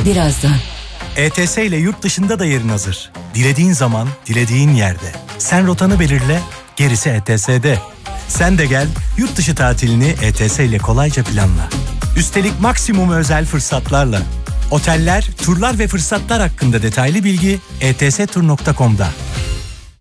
birazdan. ETS ile yurt dışında da yerin hazır. Dilediğin zaman, dilediğin yerde. Sen rotanı belirle, gerisi ETS'de. Sen de gel, yurt dışı tatilini ETS ile kolayca planla. Üstelik maksimum özel fırsatlarla. Oteller, turlar ve fırsatlar hakkında detaylı bilgi etstur.com'da.